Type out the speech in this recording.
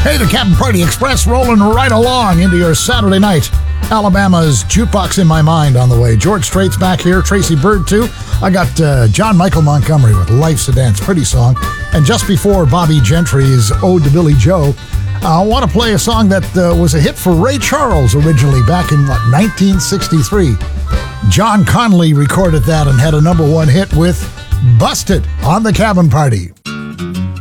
Hey, the Cabin Party Express rolling right along into your Saturday night. Alabama's Jukebox in My Mind on the way. George Strait's back here, Tracy Byrd too. I got John Michael Montgomery with Life's a Dance, pretty song. And just before Bobby Gentry's Ode to Billy Joe, I want to play a song that was a hit for Ray Charles originally back in 1963. John Conley recorded that and had a #1 hit with Busted on the Cabin Party.